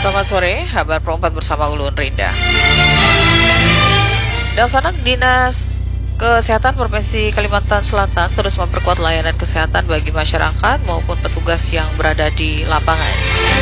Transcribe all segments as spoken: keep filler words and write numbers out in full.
Selamat sore, kabar Pro empat bersama Ulun Rinda. Dalsanak Dinas Kesehatan Provinsi Kalimantan Selatan terus memperkuat layanan kesehatan bagi masyarakat maupun petugas yang berada di lapangan.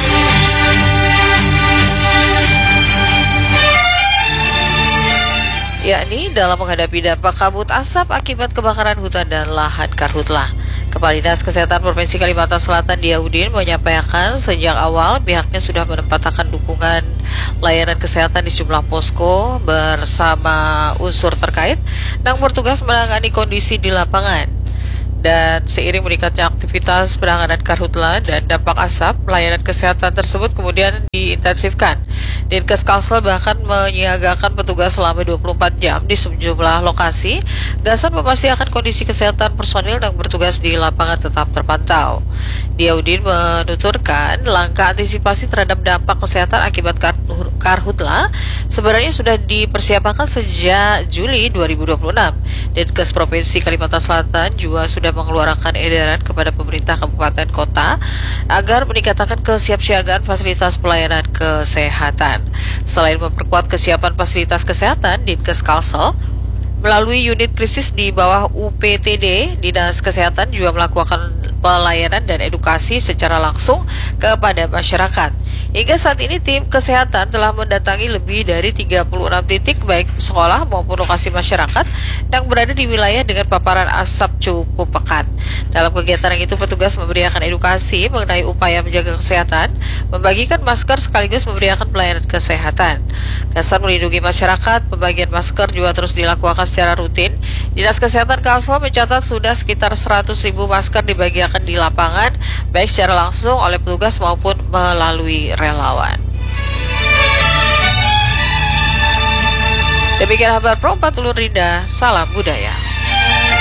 Yakni dalam menghadapi dampak kabut asap akibat kebakaran hutan dan lahan karhutlah. Kepala Dinas Kesehatan Provinsi Kalimantan Selatan Diyaudin menyampaikan sejak awal pihaknya sudah menempatkan dukungan layanan kesehatan di sejumlah posko bersama unsur terkait yang bertugas menangani kondisi di lapangan. Dan seiring meningkatnya aktivitas penanganan karhutla dan dampak asap, layanan kesehatan tersebut kemudian diintensifkan. Dinkes Kalsel bahkan menyiagakan petugas selama dua puluh empat jam di sejumlah lokasi, gasan memastikan kondisi kesehatan personil yang bertugas di lapangan tetap terpantau. Diyaudin menuturkan langkah antisipasi terhadap dampak kesehatan akibat karhutla sebenarnya sudah dipersiapkan sejak Juli dua ribu dua puluh enam. Dinkes Provinsi Kalimantan Selatan juga sudah mengeluarkan edaran kepada pemerintah kabupaten kota agar meningkatkan kesiapsiagaan fasilitas pelayanan kesehatan. Selain memperkuat kesiapan fasilitas kesehatan, Dinkes Kalsel melalui unit krisis di bawah U P T D, Dinas Kesehatan juga melakukan pelayanan dan edukasi secara langsung kepada masyarakat. Hingga saat ini tim kesehatan telah mendatangi lebih dari tiga puluh enam titik baik sekolah maupun lokasi masyarakat yang berada di wilayah dengan paparan asap cukup pekat. Dalam kegiatan yang itu petugas memberikan edukasi mengenai upaya menjaga kesehatan, membagikan masker sekaligus memberikan pelayanan kesehatan. Kesan melindungi masyarakat, pembagian masker juga terus dilakukan secara rutin. Dinas Kesehatan Kalsel mencatat sudah sekitar seratus ribu masker dibagikan di lapangan baik secara langsung oleh petugas maupun melalui relawan. Demikian kabar Pro empat Ulun Rinda, salam budaya.